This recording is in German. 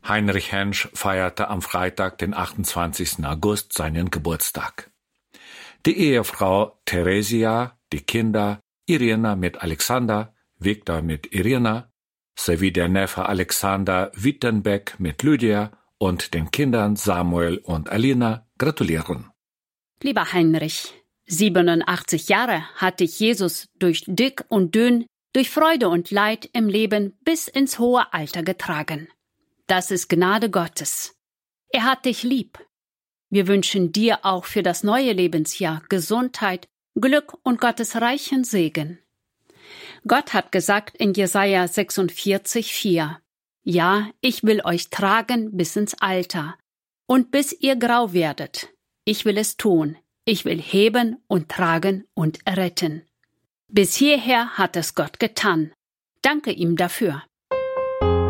Heinrich Hensch feierte am Freitag, den 28. August, seinen Geburtstag. Die Ehefrau Theresia, die Kinder Irina mit Alexander, Viktor mit Irina, sowie der Neffe Alexander Wittenbeck mit Lydia und den Kindern Samuel und Alina gratulieren. Lieber Heinrich, 87 Jahre hat dich Jesus durch dick und dünn, durch Freude und Leid im Leben bis ins hohe Alter getragen. Das ist Gnade Gottes. Er hat dich lieb. Wir wünschen dir auch für das neue Lebensjahr Gesundheit, Glück und Gottes reichen Segen. Gott hat gesagt in Jesaja 46,4: Ja, ich will euch tragen bis ins Alter und bis ihr grau werdet. Ich will es tun. Ich will heben und tragen und retten. Bis hierher hat es Gott getan. Danke ihm dafür.